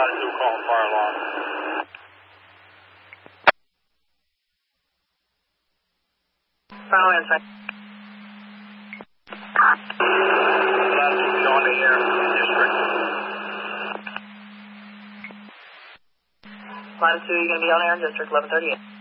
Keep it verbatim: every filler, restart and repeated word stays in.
Latitude calling fire alarm. Final answer. Latitude beyond the air, district. Latitude, you're going to be on air in District eleven thirty-eight.